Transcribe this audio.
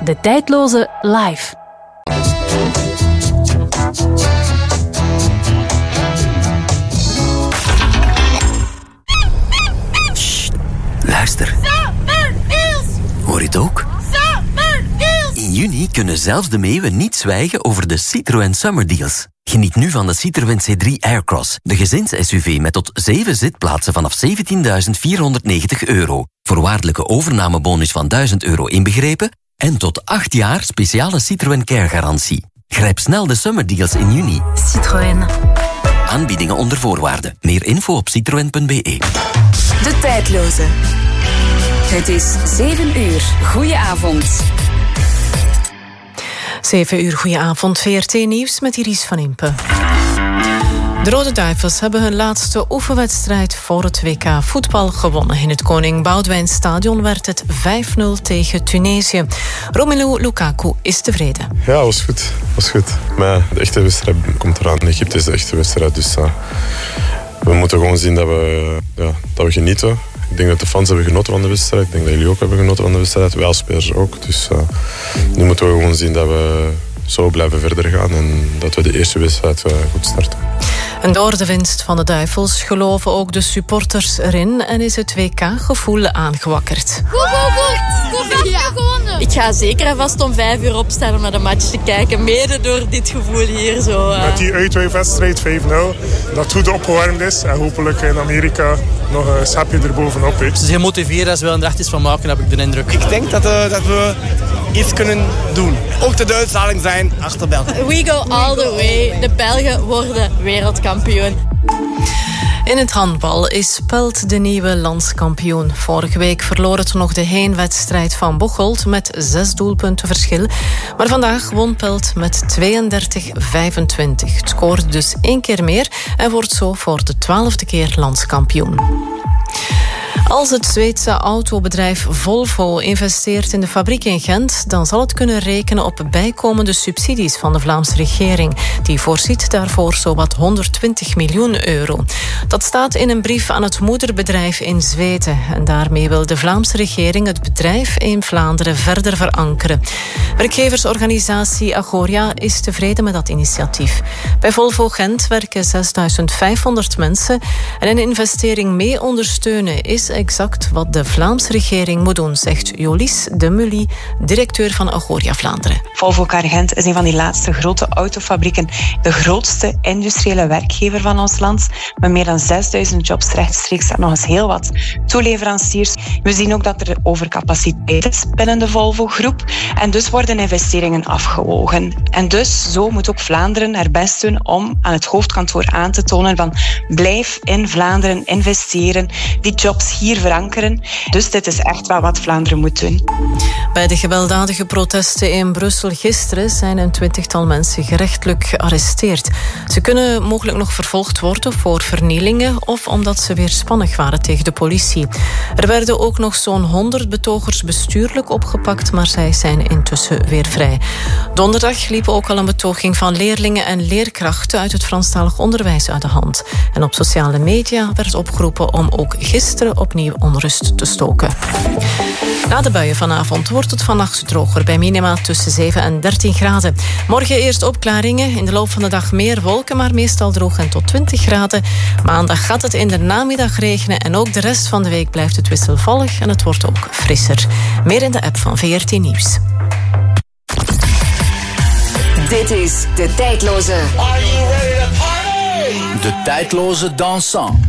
De Tijdloze live. Sst, luister. Hoor je het ook? In juni kunnen zelfs de meeuwen niet zwijgen over de Citroën Summer Deals. Geniet nu van de Citroën C3 Aircross, de gezins-SUV met tot 7 zitplaatsen vanaf €17.490. Voorwaardelijke overnamebonus van €1.000 inbegrepen en tot 8 jaar speciale Citroën Care-garantie. Grijp snel de Summer Deals in juni. Citroën. Aanbiedingen onder voorwaarden. Meer info op citroen.be. De Tijdloze. Het is 7 uur. Goedenavond. 7 uur, goedenavond. VRT Nieuws met Iris van Impe. De Rode Duivels hebben hun laatste oefenwedstrijd voor het WK voetbal gewonnen. In het Koning Boudewijn Stadion werd het 5-0 tegen Tunesië. Romelu Lukaku is tevreden. Ja, was goed. Maar de echte wedstrijd komt eraan. Egypte is de echte wedstrijd, dus we moeten gewoon zien dat we genieten. Ik denk dat de fans hebben genoten van de wedstrijd. Ik denk dat jullie ook hebben genoten van de wedstrijd. Wij als spelers ook. Dus nu moeten we gewoon zien dat we zo blijven verder gaan en dat we de eerste wedstrijd goed starten. En door de winst van de Duivels geloven ook de supporters erin en is het WK-gevoel aangewakkerd. Goed gewonnen. Ik ga zeker en vast om 5 uur opstaan om naar de match te kijken. Mede door dit gevoel hier zo. Met die uitwedstrijd 5-0, dat goed opgewarmd is. En hopelijk in Amerika nog een schepje erbovenop. Ze zijn gemotiveerd als we er echt iets van maken, heb ik de indruk. Ik denk dat we iets kunnen doen. Ook de uitstraling zijn achter België. We go all the way. De Belgen worden wereldkampioen. In het handbal is Pelt de nieuwe landskampioen. Vorige week verloor het nog de heenwedstrijd van Bocholt met 6 doelpunten verschil. Maar vandaag won Pelt met 32-25. Het scoorde dus 1 keer meer en wordt zo voor de 12e keer landskampioen. Als het Zweedse autobedrijf Volvo investeert in de fabriek in Gent, dan zal het kunnen rekenen op bijkomende subsidies van de Vlaamse regering. Die voorziet daarvoor zowat €120 miljoen. Dat staat in een brief aan het moederbedrijf in Zweden. En daarmee wil de Vlaamse regering het bedrijf in Vlaanderen verder verankeren. Werkgeversorganisatie Agoria is tevreden met dat initiatief. Bij Volvo Gent werken 6.500 mensen en een investering mee ondersteunen is exact wat de Vlaamse regering moet doen, zegt Jolis de Mully, directeur van Agoria Vlaanderen. Volvo Gent is een van die laatste grote autofabrieken, de grootste industriële werkgever van ons land, met meer dan 6.000 jobs rechtstreeks en nog eens heel wat toeleveranciers. We zien ook dat er overcapaciteit is binnen de Volvo-groep en dus worden investeringen afgewogen. En dus zo moet ook Vlaanderen haar best doen om aan het hoofdkantoor aan te tonen van blijf in Vlaanderen investeren, die jobs hier verankeren. Dus dit is echt wel wat Vlaanderen moet doen. Bij de gewelddadige protesten in Brussel gisteren zijn een 20-tal mensen gerechtelijk gearresteerd. Ze kunnen mogelijk nog vervolgd worden voor vernielingen of omdat ze weerspannig waren tegen de politie. Er werden ook nog zo'n 100 betogers bestuurlijk opgepakt, maar zij zijn intussen weer vrij. Donderdag liep ook al een betoging van leerlingen en leerkrachten uit het Franstalig onderwijs uit de hand. En op sociale media werd opgeroepen om ook gisteren opnieuw onrust te stoken. Na de buien vanavond wordt het vannacht droger, bij minima tussen 7 en 13 graden. Morgen eerst opklaringen, in de loop van de dag meer wolken, maar meestal droog en tot 20 graden. Maandag gaat het in de namiddag regenen en ook de rest van de week blijft het wisselvallig en het wordt ook frisser. Meer in de app van VRT Nieuws. Dit is De Tijdloze. Are you ready to party? De Tijdloze dansant.